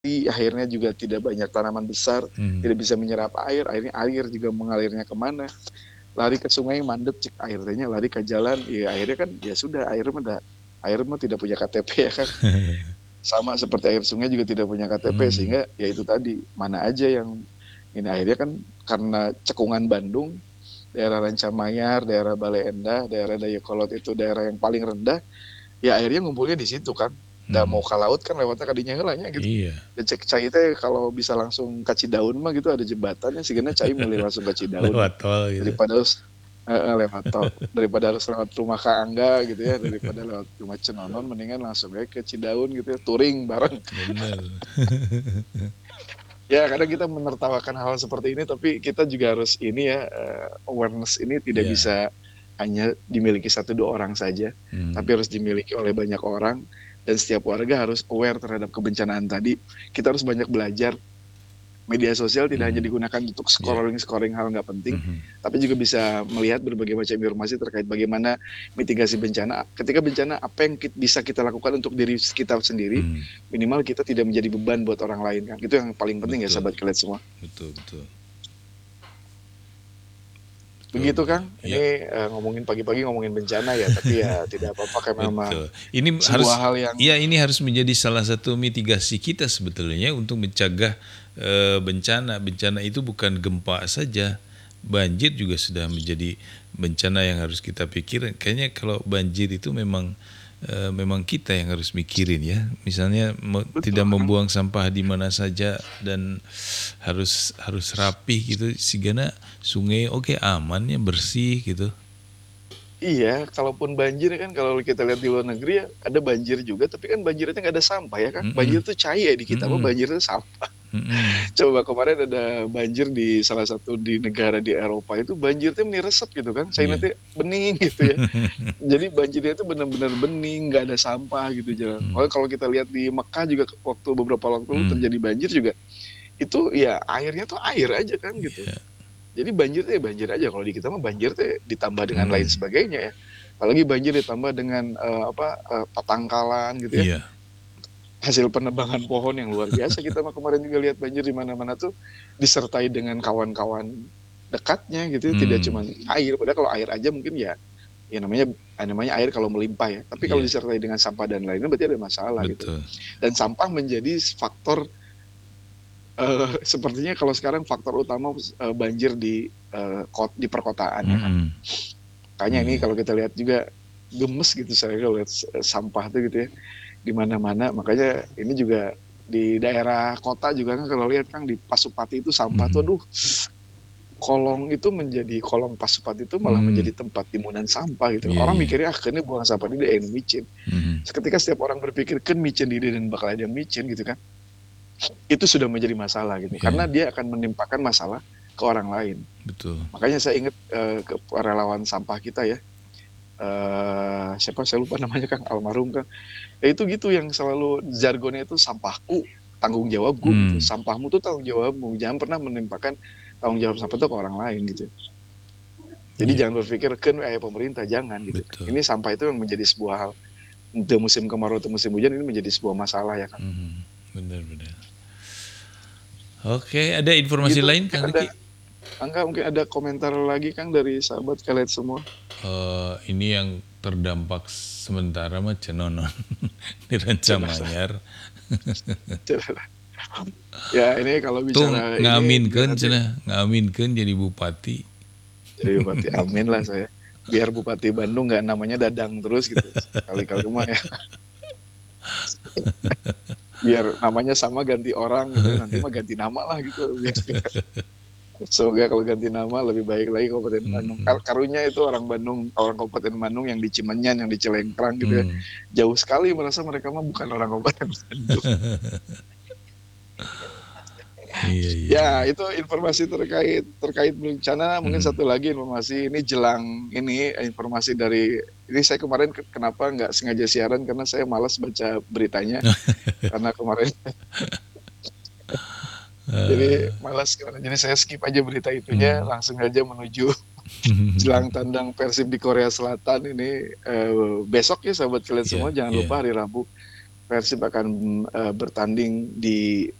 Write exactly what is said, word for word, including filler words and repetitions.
Akhirnya juga tidak banyak tanaman besar, Hmm. tidak bisa menyerap air, akhirnya air juga mengalirnya ke mana, lari ke sungai mandek cek air teh nya, lari ke jalan, ya akhirnya kan ya sudah air mah da air mah tidak punya K T P ya kan. Sama seperti air sungai juga tidak punya K T P Hmm. sehingga ya itu tadi, mana aja yang ini akhirnya kan karena cekungan Bandung, daerah Ranca Manyar, daerah Bale Endah, daerah Dayakolot itu daerah yang paling rendah, ya akhirnya ngumpulnya di situ kan. Da Mhm. mau ka laut kan lewatnya ka dinya heula nya gitu. Iya. Da cek cai teh kalau bisa langsung ka Cidaun mah gitu ada jembatannya sigana cai meuli langsung ka Cidaun Lewat tol gitu. daripada harus heeh, lewat tol, daripada harus lewat rumah Kak Angga gitu ya, daripada lewat rumah Cenonon mendingan langsung aja ke Cidaun gitu ya, touring bareng. Bener. Ya kadang kita menertawakan hal seperti ini, tapi kita juga harus ini ya, eee, awareness ini tidak Iya. bisa hanya dimiliki satu, dua orang saja, tapi Hmm. harus dimiliki oleh banyak orang dan setiap warga harus aware terhadap kebencanaan tadi. Kita harus banyak belajar, media sosial tidak hanya Mhm. digunakan untuk Iya. scrolling-scrolling hal nggak penting, Mhm. tapi juga bisa melihat berbagai macam informasi terkait bagaimana mitigasi bencana. Ketika bencana apa yang kit bisa kita lakukan untuk diri kita sendiri, Hmm. minimal kita tidak menjadi beban buat orang lain kan, itu yang paling penting ya Betul. sahabat Kelihat Semua. Betul betul. Betul Begitu betul, Kang, iya. ini, eee, ngomongin pagi-pagi ngomongin bencana ya, tapi ya tidak apa-apa karena memang Betul, ini sebuah harus hal yang iya ini harus menjadi salah satu mitigasi kita sebetulnya untuk mencegah, eee, bencana. Bencana itu bukan gempa saja, banjir juga sudah menjadi bencana yang harus kita pikirin. Kayaknya kalau banjir itu memang, eee, memang kita yang harus mikirin ya. Misalnya me tidak Betul Kang. membuang sampah di mana saja dan harus harus rapih gitu sigana sungai oke aman ya, bersih gitu. Iya, kalaupun banjir kan kalau kita lihat di luar negeri ya, ada banjir juga tapi kan banjirnya nggak ada sampah ya kan, Mhm. banjir tuh cai ya, di kita mah Mhm. banjir itu sampah. Mhm. Coba kemarin ada banjir di salah satu di negara di Eropa itu banjir teh meni resep gitu kan, caina Iya. teh bening gitu ya. Jadi banjirnya itu bener-bener bening, nggak ada sampah gitu jalan. Mhm. Pokoknya kalau kita lihat di Mekah juga waktu beberapa waktu lalu Mmm. terjadi banjir juga, itu ya airnya tuh air aja kan gitu. Iya. Jadi banjir teh banjir aja, kalau di kita mah banjir teh ditambah dengan lain Mhm. sebagainya ya. Apalagi banjir ditambah dengan, eee, apa, eee, petangkalan gitu ya. Iya. Hasil penebangan pohon yang luar biasa, kita mah kemarin juga lihat banjir di mana-mana tuh disertai dengan kawan-kawan dekatnya gitu ya, tidak Mmm. cuman air, padahal kalau air aja mungkin ya ya namanya namanya air kalau melimpah ya, tapi kalau Iya. disertai dengan sampah dan lainnya berarti ada masalah gitu. Betul. Dan sampah menjadi faktor eee, sepertinya kalau sekarang faktor utama, eee, banjir di, eee, kot di perkotaan ya kan. Mhm. Makanya ini Iya. kalau kita lihat juga gemes gitu saya kalau lihat s sampah tuh gitu ya, di mana-mana. Makanya ini juga di daerah kota juga kan kalau lihat Kang di Pasupati itu sampah tuh Mhm. aduh, kolong itu menjadi kolong Pasupati itu malah Mmm. menjadi tempat timbunan sampah gitu. Iya Orang iya. mikirnya, "Ah keuneu buang sampah di dieu aya nu micin." Mhm. Seketika setiap orang berpikir, "Keun micin di dieu dan bakal ada yang micin," gitu kan. Itu sudah menjadi masalah gitu, karena Iya. dia akan menimpakan masalah ke orang lain. Betul. Makanya saya inget, eee, ke relawan sampah kita ya, eee, siapa saya lupa namanya Kang, almarhum Kang. Ya itu gitu yang selalu jargonnya itu, "Sampahku tanggung jawabku," gitu, Mmm. "Sampahmu tuh tanggung jawabmu, jangan pernah menimpakan tanggung jawab sampah itu ke orang lain," gitu. Jadi Iya. jangan berpikir, "Keun we aya pemerintah," jangan gitu. Betul. Ini sampah itu yang menjadi sebuah hal, teu musim kemarau teu musim hujan ini menjadi sebuah masalah ya Kang. Mhm, bener bener. Oke, ada informasi Begitu, lain mungkin Kang ada Riki? Angga mungkin ada komentar lagi Kang dari sahabat Kalian Semua? Eee, ini yang terdampak sementara mah Cenonon di Ranca Cenonon. Manyar. Ya ini kalau Tung bicara ini juga ngaminkeun nanti cenah, ngaminkeun jadi bupati. Jadi bupati, amin lah saya. Biar Bupati Bandung nggak namanya Dadang terus gitu, sekali-kali mah ya. Biar namanya sama ganti orang gitu ya, nanti mah ganti nama lah gitu biar semoga kalau ganti nama lebih baik lagi Kabupaten Bandung. Kar Mhm. karunya itu orang Bandung, orang Kabupaten Bandung yang di Cimenyan, yang di Cilengkrang gitu ya, Mmm. jauh sekali merasa mereka mah bukan orang Kabupaten Bandung. Iya iya Ya iya. itu informasi terkait terkait bencana, mungkin Mhm. satu lagi informasi ini jelang ini, informasi dari ini saya kemarin ke kenapa nggak sengaja siaran karena saya malas baca beritanya, karena kemarin jadi Eee. malas karena jadi saya skip aja berita itunya, Mmm. langsung aja menuju jelang tandang Persib di Korea Selatan ini, eee, besok ya sahabat Kalian Semua, Iya jangan lupa iya. hari Rabu. Persib akan uh, bertanding di